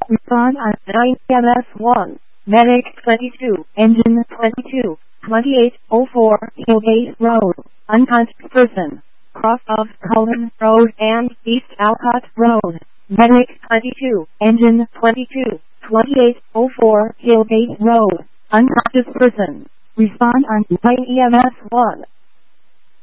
Respond on 9 MS1. Medic 22, engine 22, 2804 Hillgate Road, unconscious person. Cross of Cullen Road and East Alcott Road. Medic 22, engine 22, 2804 Hillgate Road, unconscious person. Respond on 9 EMS 1.